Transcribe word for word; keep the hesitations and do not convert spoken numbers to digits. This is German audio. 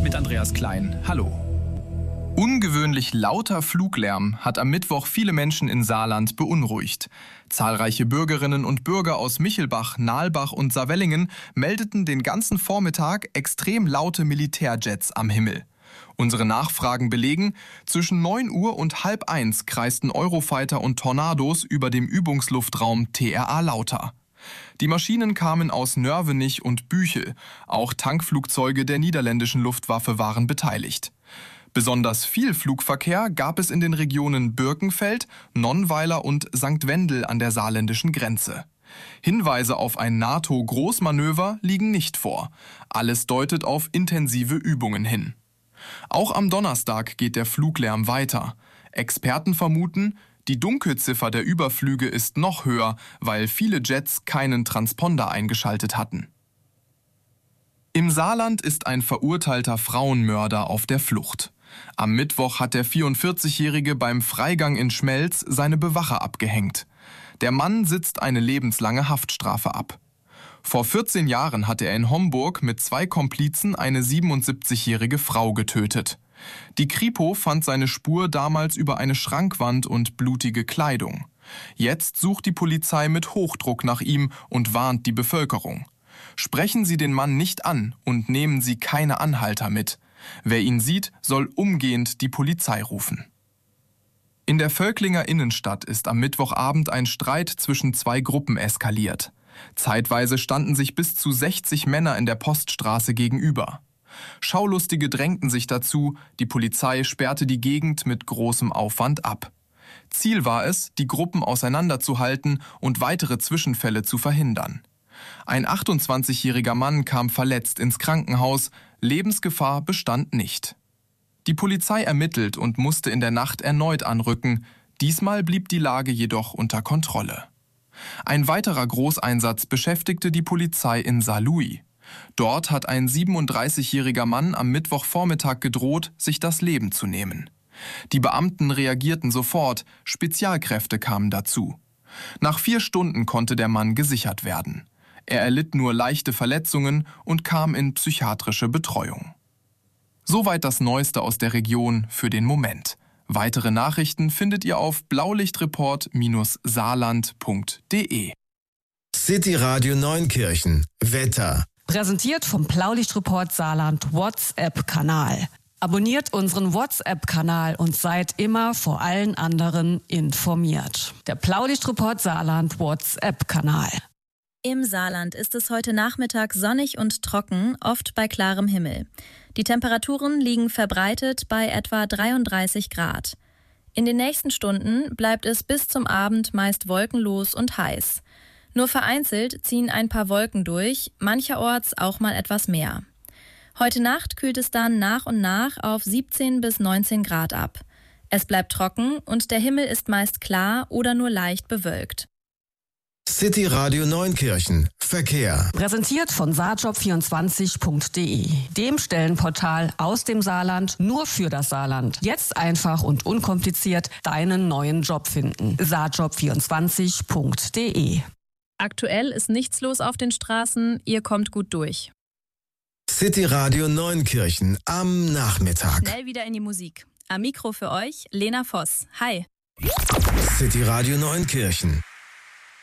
mit Andreas Klein. Hallo. Ungewöhnlich lauter Fluglärm hat am Mittwoch viele Menschen in Saarland beunruhigt. Zahlreiche Bürgerinnen und Bürger aus Michelbach, Nalbach und Saarwellingen meldeten den ganzen Vormittag extrem laute Militärjets am Himmel. Unsere Nachfragen belegen, zwischen neun Uhr und halb eins kreisten Eurofighter und Tornados über dem Übungsluftraum T R A Lauter. Die Maschinen kamen aus Nörvenich und Büchel. Auch Tankflugzeuge der niederländischen Luftwaffe waren beteiligt. Besonders viel Flugverkehr gab es in den Regionen Birkenfeld, Nonnweiler und Sankt Wendel an der saarländischen Grenze. Hinweise auf ein NATO-Großmanöver liegen nicht vor. Alles deutet auf intensive Übungen hin. Auch am Donnerstag geht der Fluglärm weiter. Experten vermuten, die Dunkelziffer der Überflüge ist noch höher, weil viele Jets keinen Transponder eingeschaltet hatten. Im Saarland ist ein verurteilter Frauenmörder auf der Flucht. Am Mittwoch hat der vierundvierzigjährige beim Freigang in Schmelz seine Bewacher abgehängt. Der Mann sitzt eine lebenslange Haftstrafe ab. Vor vierzehn Jahren hatte er in Homburg mit zwei Komplizen eine siebenundsiebzigjährige Frau getötet. Die Kripo fand seine Spur damals über eine Schrankwand und blutige Kleidung. Jetzt sucht die Polizei mit Hochdruck nach ihm und warnt die Bevölkerung. Sprechen Sie den Mann nicht an und nehmen Sie keine Anhalter mit. Wer ihn sieht, soll umgehend die Polizei rufen. In der Völklinger Innenstadt ist am Mittwochabend ein Streit zwischen zwei Gruppen eskaliert. Zeitweise standen sich bis zu sechzig Männer in der Poststraße gegenüber. Schaulustige drängten sich dazu, die Polizei sperrte die Gegend mit großem Aufwand ab. Ziel war es, die Gruppen auseinanderzuhalten und weitere Zwischenfälle zu verhindern. Ein achtundzwanzigjähriger Mann kam verletzt ins Krankenhaus, Lebensgefahr bestand nicht. Die Polizei ermittelt und musste in der Nacht erneut anrücken, diesmal blieb die Lage jedoch unter Kontrolle. Ein weiterer Großeinsatz beschäftigte die Polizei in Saarlouis. Dort hat ein siebenunddreißigjähriger Mann am Mittwochvormittag gedroht, sich das Leben zu nehmen. Die Beamten reagierten sofort, Spezialkräfte kamen dazu. Nach vier Stunden konnte der Mann gesichert werden. Er erlitt nur leichte Verletzungen und kam in psychiatrische Betreuung. Soweit das Neueste aus der Region für den Moment. Weitere Nachrichten findet ihr auf blaulichtreport Bindestrich saarland Punkt de. City Radio Neunkirchen. Wetter. Präsentiert vom Blaulichtreport Saarland WhatsApp-Kanal. Abonniert unseren WhatsApp-Kanal und seid immer vor allen anderen informiert. Der Blaulichtreport Saarland WhatsApp-Kanal. Im Saarland ist es heute Nachmittag sonnig und trocken, oft bei klarem Himmel. Die Temperaturen liegen verbreitet bei etwa dreiunddreißig Grad. In den nächsten Stunden bleibt es bis zum Abend meist wolkenlos und heiß. Nur vereinzelt ziehen ein paar Wolken durch, mancherorts auch mal etwas mehr. Heute Nacht kühlt es dann nach und nach auf siebzehn bis neunzehn Grad ab. Es bleibt trocken und der Himmel ist meist klar oder nur leicht bewölkt. City Radio Neunkirchen. Verkehr. Präsentiert von saarjob vierundzwanzig Punkt de, dem Stellenportal aus dem Saarland nur für das Saarland. Jetzt einfach und unkompliziert deinen neuen Job finden. saarjob vierundzwanzig Punkt de. Aktuell ist nichts los auf den Straßen, ihr kommt gut durch. City Radio Neunkirchen am Nachmittag. Schnell wieder in die Musik. Am Mikro für euch Lena Voss. Hi. City Radio Neunkirchen.